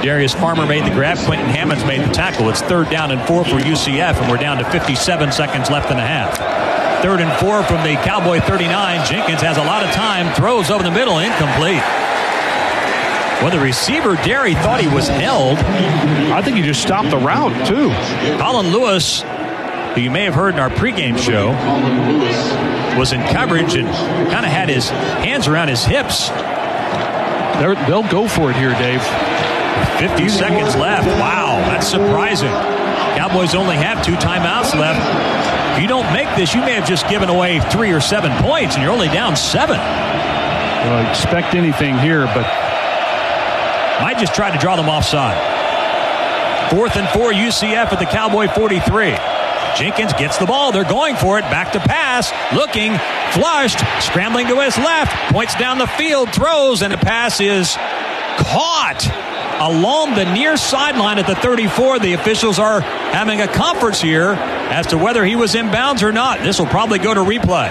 Darius Farmer made the grab. Quentin Hammonds made the tackle. It's 3rd down and 4 for UCF, and we're down to 57 seconds left in the half. 3rd and 4 from the Cowboy 39. Jenkins has a lot of time. Throws over the middle. Incomplete. Well, the receiver, Derry, thought he was held. I think he just stopped the route, too. Colin Lewis, who you may have heard in our pregame show, was in coverage and kind of had his hands around his hips. They'll go for it here, Dave. 50 seconds left. Wow, that's surprising. Cowboys only have 2 timeouts left. If you don't make this, you may have just given away 3 or 7 points, and you're only down 7. Well, expect anything here, but might just try to draw them offside. 4th and 4, UCF at the Cowboy 43. Jenkins gets the ball. They're going for it. Back to pass. Looking. Flushed. Scrambling to his left. Points down the field. Throws. And the pass is caught along the near sideline at the 34. The officials are having a conference here as to whether he was inbounds or not. This will probably go to replay.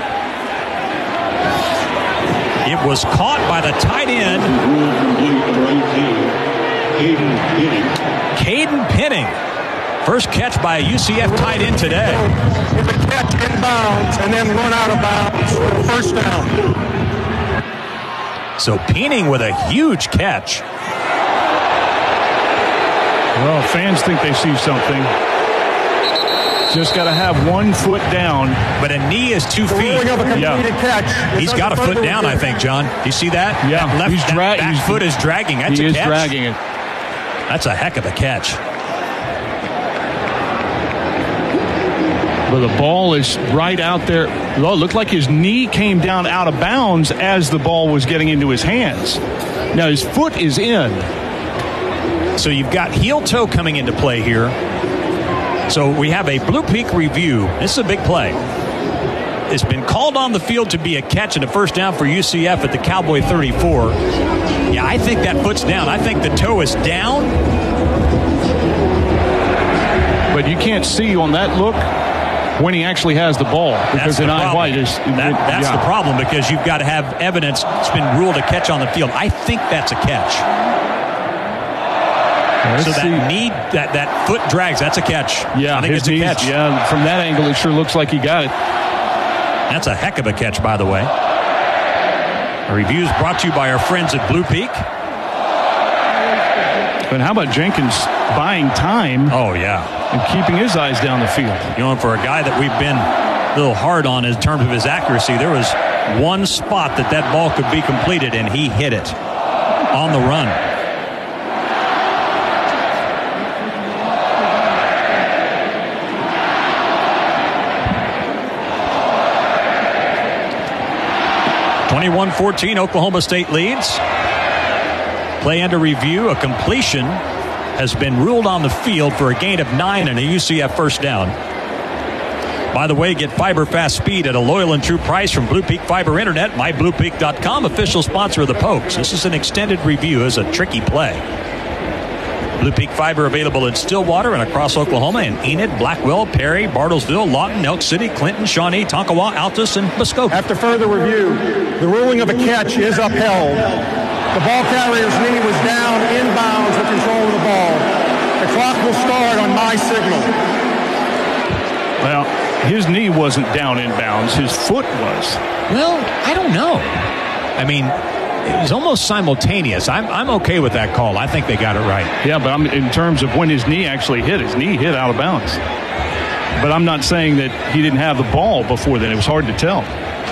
It was caught by the tight end, Caden Penning. First catch by a UCF tight end today. It's a catch inbounds and then run out of bounds. 1st down. So Penning with a huge catch. Well, fans think they see something. Just got to have 1 foot down. But a knee is 2 feet. Catch. He's got a foot down, I think, John. Do you see that? Yeah. That back foot is dragging. That's a catch. He is dragging it. That's a heck of a catch. But the ball is right out there. Well, it looked like his knee came down out of bounds as the ball was getting into his hands. Now his foot is in. So you've got heel toe coming into play here. So we have a Blue Peak review. This is a big play. It's been called on the field to be a catch and a 1st down for UCF at the Cowboy 34. Yeah, I think that foot's down. I think the toe is down. But you can't see on that look when he actually has the ball, because Deni White is... That's the problem, because you've got to have evidence it's been ruled a catch on the field. I think that's a catch. That knee, that foot drags, that's a catch. Yeah, I think it's a catch. Yeah, from that angle, it sure looks like he got it. That's a heck of a catch, by the way. A review is brought to you by our friends at Blue Peak. But how about Jenkins buying time? Oh, yeah. And keeping his eyes down the field. You know, for a guy that we've been a little hard on in terms of his accuracy, there was one spot that ball could be completed, and he hit it on the run. (21-14), Oklahoma State leads. Play under review. A completion has been ruled on the field for a gain of 9 and a UCF 1st down. By the way, get fiber fast speed at a loyal and true price from Blue Peak Fiber Internet. MyBluePeak.com, official sponsor of the Pokes. This is an extended review as a tricky play. Blue Peak Fiber available in Stillwater and across Oklahoma in Enid, Blackwell, Perry, Bartlesville, Lawton, Elk City, Clinton, Shawnee, Tonkawa, Altus, and Muskogee. After further review, the ruling of a catch is upheld. The ball carrier's knee was down inbounds with control of the ball. The clock will start on my signal. Well, his knee wasn't down inbounds. His foot was. Well, I don't know. I mean, it was almost simultaneous. I'm okay with that call. I think they got it right. Yeah, but in terms of when his knee actually hit, his knee hit out of bounds. But I'm not saying that he didn't have the ball before then. It was hard to tell.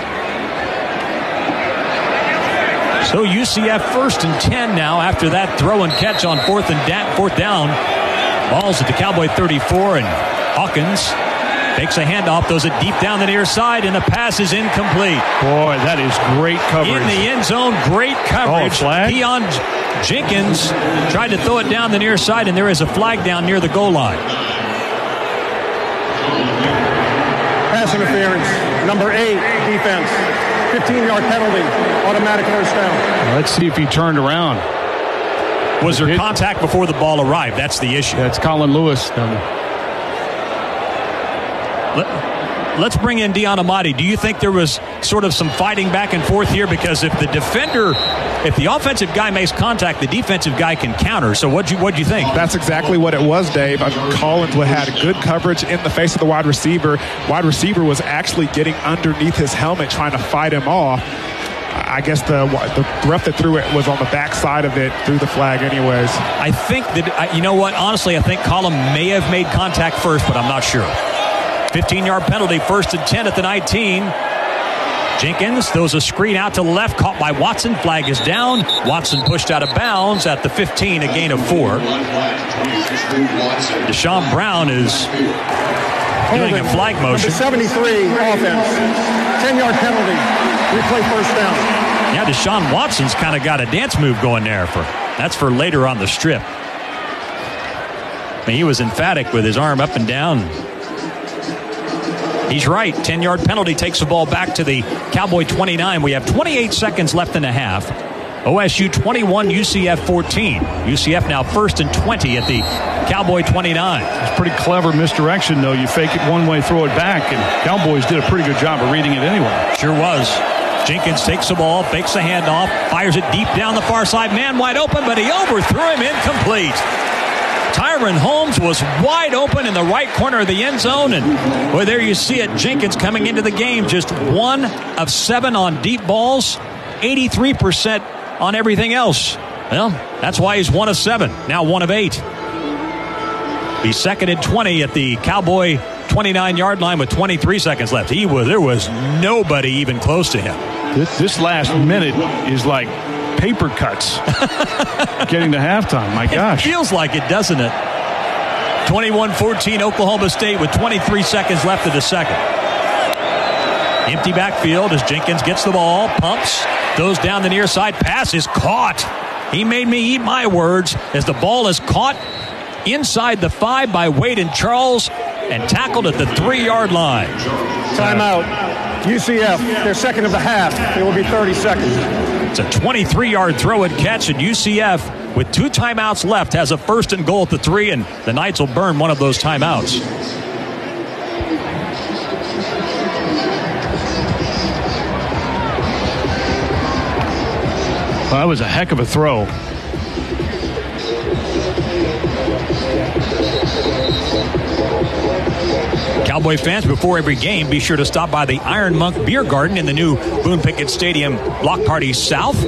So UCF 1st and 10 now after that throw and catch on 4th down. Ball's at the Cowboy 34, and Hawkins takes a handoff, throws it deep down the near side, and the pass is incomplete. Boy, that is great coverage. In the end zone, great coverage. Flag? Keon Jenkins tried to throw it down the near side, and there is a flag down near the goal line. Pass interference, number 8, defense. 15-yard penalty, automatic 1st down. Let's see if he turned around. Was there contact before the ball arrived? That's the issue. That's Colin Lewis. let's bring in Dion Amati. Do you think there was sort of some fighting back and forth here? Because if the offensive guy makes contact, the defensive guy can counter. So what'd you think? That's exactly what it was, Dave. Collins had good coverage in the face of the wide receiver. Wide receiver was actually getting underneath his helmet trying to fight him off. I guess the ref that threw it was on the back side of it, threw the flag anyways. I think that, you know what, honestly, I think Collins may have made contact first, but I'm not sure. 15-yard penalty, 1st and 10 at the 19. Jenkins throws a screen out to the left, caught by Watson. Flag is down. Watson pushed out of bounds at the 15, a gain of 4. Deshaun Brown is doing a flag motion. 73 offense, 10-yard penalty. Replay first down. Yeah, Deshaun Watson's kind of got a dance move going there. That's for later on the strip. I mean, he was emphatic with his arm up and down. He's right. 10-yard penalty takes the ball back to the Cowboy 29. We have 28 seconds left in the half. OSU 21, UCF 14. UCF now 1st and 20 at the Cowboy 29. It's pretty clever misdirection, though. You fake it one way, throw it back, and Cowboys did a pretty good job of reading it anyway. Sure was. Jenkins takes the ball, fakes the handoff, fires it deep down the far side. Man wide open, but he overthrew him, incomplete. Tyron Holmes was wide open in the right corner of the end zone, and boy, there you see it. Jenkins coming into the game just 1 of 7 on deep balls, 83% on everything else. Well, that's why he's 1 of 7, now 1 of 8. He's 2nd and 20 at the Cowboy 29-yard line with 23 seconds left. There was nobody even close to him. This last minute is like paper cuts getting to halftime. My gosh. It feels like it, doesn't it? 21-14 Oklahoma State with 23 seconds left of the second. Empty backfield as Jenkins gets the ball, pumps, throws down the near side, pass is caught. He made me eat my words as the ball is caught inside the 5 by Wade and Charles and tackled at the 3-yard line. Timeout. UCF, their second of the half. It will be 30 seconds. It's a 23-yard throw and catch, and UCF, with 2 timeouts left, has a 1st and goal at the 3, and the Knights will burn one of those timeouts. Well, that was a heck of a throw. Cowboy fans, before every game, be sure to stop by the Iron Monk Beer Garden in the new Boone Pickett Stadium Block Party South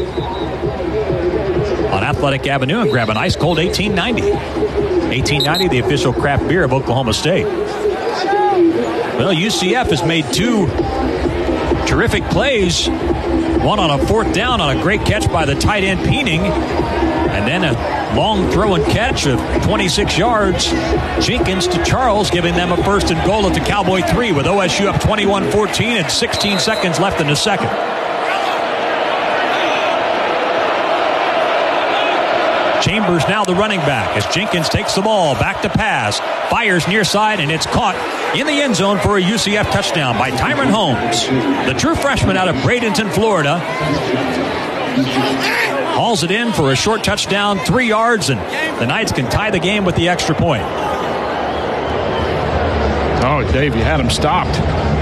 on Athletic Avenue and grab an ice-cold 1890. 1890, the official craft beer of Oklahoma State. Well, UCF has made 2 terrific plays. One on a 4th down on a great catch by the tight end Peening. And then a long throw and catch of 26 yards. Jenkins to Charles, giving them a 1st and goal at the Cowboy 3 with OSU up 21-14 and 16 seconds left in the second. Chambers now the running back as Jenkins takes the ball back to pass, fires near side, and it's caught in the end zone for a UCF touchdown by Tyron Holmes, the true freshman out of Bradenton, Florida. Hauls it in for a short touchdown, 3 yards, and the Knights can tie the game with the extra point. Oh, Dave, you had him stopped.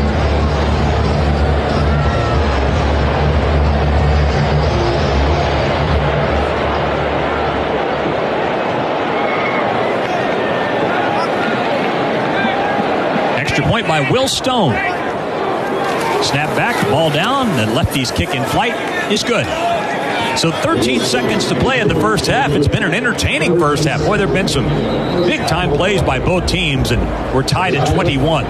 Extra point by Will Stone. Snap back, ball down, and lefty's kick in flight is good. So 13 seconds to play in the first half. It's been an entertaining first half. Boy, there have been some big-time plays by both teams, and we're tied at 21.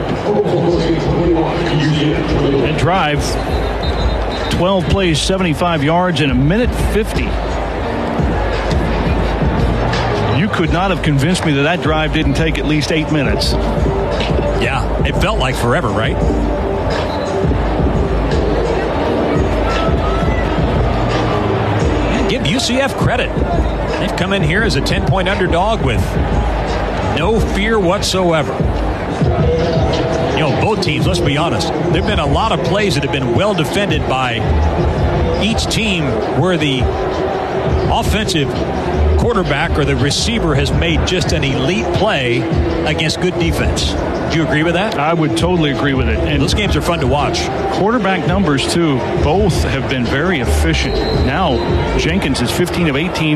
That drive, 12 plays, 75 yards in a minute 50. You could not have convinced me that drive didn't take at least 8 minutes. Yeah, it felt like forever, right? Give UCF credit. They've come in here as a 10-point underdog with no fear whatsoever. You know, both teams, let's be honest, there have been a lot of plays that have been well defended by each team where the offensive quarterback or the receiver has made just an elite play against good defense. Do you agree with that? I would totally agree with it. And those games are fun to watch. Quarterback numbers, too, both have been very efficient. Now, Jenkins is 15 of 18